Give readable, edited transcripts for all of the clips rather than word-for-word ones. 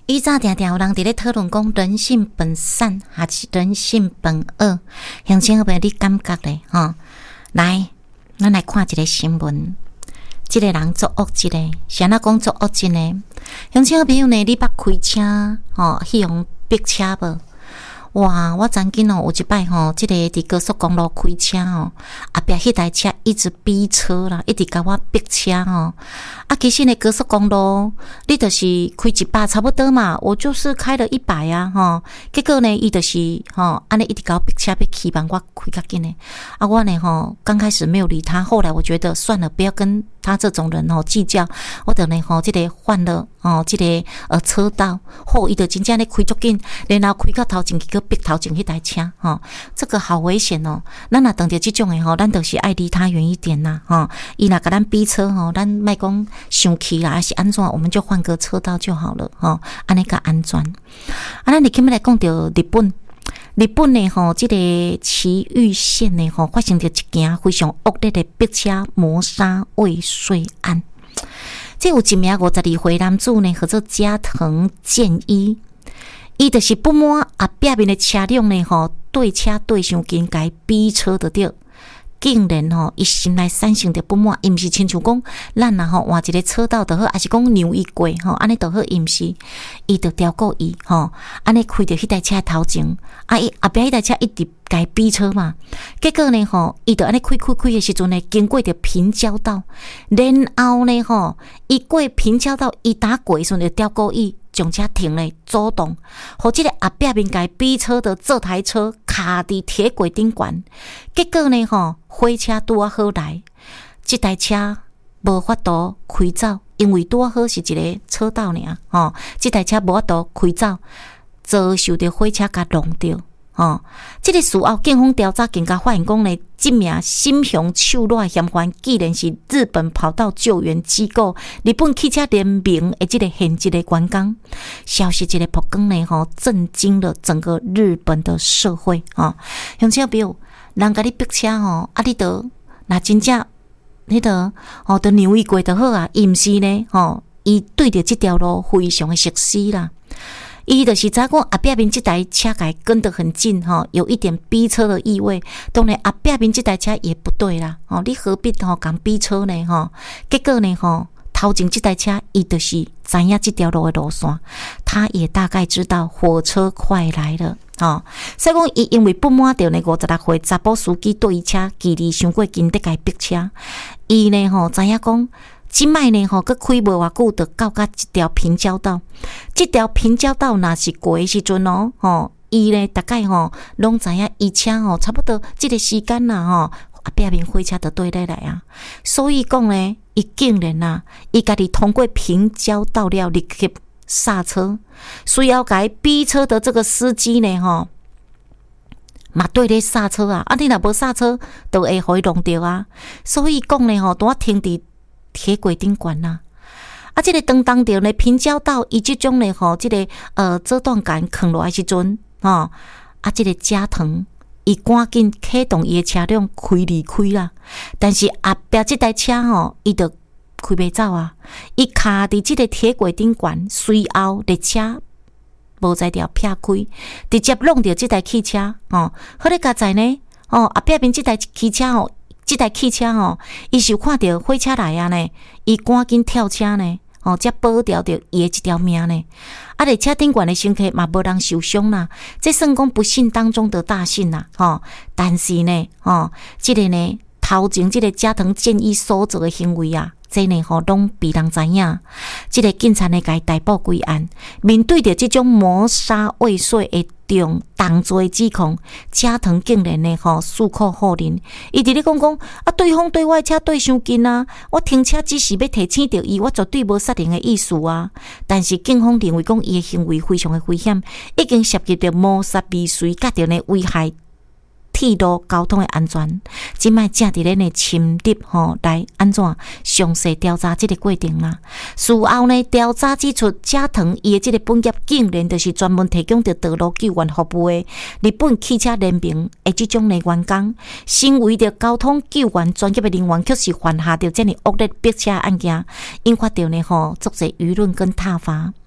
以前常常有人伫咧讨论讲人性本善还是人性本恶，乡亲好朋友你感觉咧来，咱来看一个新闻，这个人作恶一个，是安怎讲作恶一个？乡亲好朋友呢，你捌开车去用逼车无？哇！我曾经有一摆这个伫高速公路开车后壁迄台车一直逼车啦，一直甲我逼车其实呢，高速公路你就是开100差不多嘛，我就是开了100啊结果呢，伊就是安尼一直甲我逼车，要期望我开较紧呢。我呢刚开始没有理他，后来我觉得算了，不要跟他这种人计较，我就呢这个换了这个车道后，伊就真正咧开足紧，然后开到头前去逼头前迄台车这个好危险哦。咱若当着这种的咱就是爱离他远一点啦伊若甲咱逼车咱莫讲生气啦，还是安怎，我们就换个车道就好了安尼较安全。咱今日来讲到日本呢这个埼玉县呢发生着一件非常恶劣的逼车谋杀未遂案。这有一名52岁男子呢，叫做加藤健一，伊就是不满壁面的车辆呢对车对伤近，该逼车的对。竟然伊心内产生着不满，伊毋是亲像讲咱换一个车道就好，还是讲让伊过安尼就好，伊毋是，伊就刁过伊安尼开着迄台车头前伊后壁迄台车一直该逼车嘛，结果呢伊就安尼开的时阵呢，经过着平交道，然后呢伊过平交道，伊打过的时阵就刁过伊，将车停咧阻挡，互即个后壁面该逼车的这台车卡伫铁轨顶悬，结果呢火车拄啊好来，即台车无法度开走，因为拄啊好是一个车道尔即台车无法度开走，遭受着火车甲撞着这个事后警方调查更加发现讲呢，这名心胸手软嫌犯既然是日本跑道救援机构日本汽车联名的这个现职的员工，消息这个曝光呢震惊了整个日本的社会乡亲朋友，人甲你逼车你就那真正你就就让伊过就好啊，伊毋是呢伊对着这条路非常的熟悉啦。伊就是知影讲后壁面这台车甲伊跟得很近有一点逼车的意味。当然后壁面这台车也不对啦你何必讲逼车呢结果呢头前这台车伊就是知影这条路的路线，他也大概知道火车快来了所以讲伊因为不满着呢56岁查甫司机对车距离伤过近得甲伊逼车，伊呢知影讲即摆呢佮开无偌久，就到一条平交道。这条平交道若是过的时阵伊呢大概拢知影伊车差不多这个时间啦壁面火车就对来啊。所以讲呢，伊竟然伊家己通过平交道了，立刻刹车，需要甲伊逼车的这个司机呢嘛对咧刹车你若无刹车，就会互伊弄着啊。所以讲呢拄停伫铁轨顶悬啦这个当着呢平交道，伊即种呢这个遮断杆放落来时阵这个加藤伊赶紧启动伊的车辆离开啦，但是后壁这台车伊就开袂走伊卡伫这个铁轨顶悬，随后列车无在条劈开，直接弄着这台汽车好咧加在呢后壁面这台汽车伊是有看到火车来呢，伊赶紧跳车呢才保掉着伊的一条命呢列车顶悬的乘客嘛无人受伤啦，这算讲不幸当中的大幸啦但是呢这个呢头前这个加藤健一所做的行为这呢拢被人知影，这个警察呢甲伊逮捕归案。面对着这种谋杀未遂的重罪指控，加藤竟然呢矢口否认，伊直咧讲对方对我的车对伤近我停车只是要提醒着伊，我绝对无杀人的意思但是警方认为讲伊的行为非常的危险，已经涉及着谋杀未遂，甲着呢危害铁路交通的安全，即摆正伫咧呢深入来安怎详细调查这个过程啦。事后呢，调查指出，加藤伊的这个本业竟然就是专门提供着道路救援服务的日本汽车联名的这种的员工，身为着交通救援专业的人员，却是犯下着这样恶劣逼车案件，引发着呢足侪舆论跟挞伐。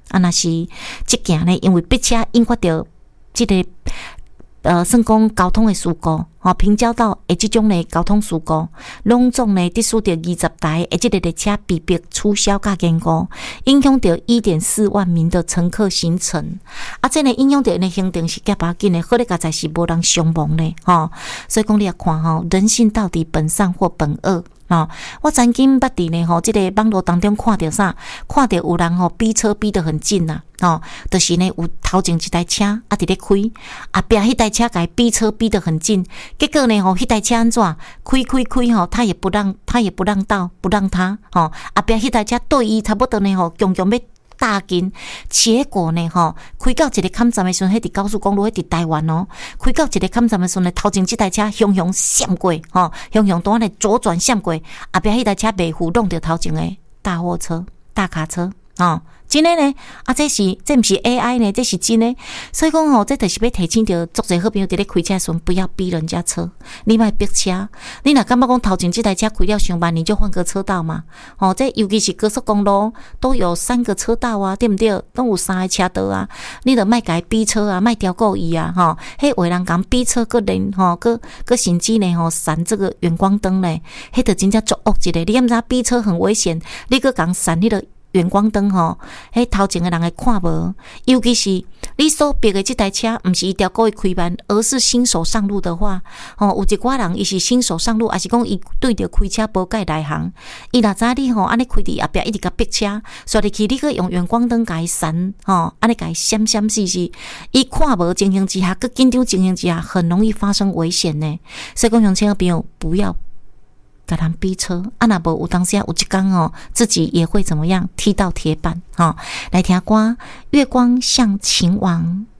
啊，若是即件呢，因为逼车引发着即个算讲交通的事故，平交道的即种呢交通事故，拢总呢得数着20台的即个列车被迫取消甲延误，影响着1.4万名的乘客行程。啊，这呢影响着因的行程是较把紧的，好咧，甲在是无人伤亡咧，所以讲你也看人性到底本善或本恶。我曾经捌伫呢即个网络当中看到啥，看到有人逼车逼得很近呐，就是呢有头前一台车啊伫咧开，后壁迄台车甲伊逼车逼得很近，结果呢迄台车安怎开他也不让道，不让他，后壁迄台车对伊差不多呢强要大紧，结果呢开到一个坎站的时阵，迄伫高速公路，迄伫台湾开到一个坎站的时阵呢，头前即台车雄闪过，雄单来左转闪过，后壁迄台车袂扶弄着头前的大货车、大卡车，真的呢，这毋是 AI 呢，这是真的。所以讲这就是要提醒着足侪好朋友伫咧开车的时候，不要逼人家车，你莫逼车。你若感觉讲头前这台车开了伤慢，你就换个车道嘛。这尤其是高速公路都有3个车道啊，对不对？都有3个车道啊，你著莫甲伊逼车啊，莫刁过伊啊，迄有人讲逼车，个连个甚至呢闪这个远光灯呢，迄著真正足恶一个。你敢知逼车很危险？你个讲闪迄个远光灯迄头前的人会看无，尤其是你所逼的这台车，不是伊条故意开慢，而是新手上路的话，有一寡人伊是新手上路，还是讲伊对着开车无甲伊内行，伊若知你安尼开伫后壁一直甲逼车，所以去你去用远光灯甲伊闪，安尼甲伊闪死，伊看无情形之下，佮紧张情形之下，很容易发生危险呢。所以讲，乡亲朋友不要给人逼车，若无有当时有一天自己也会怎么样踢到铁板。来听歌《月光像情王》。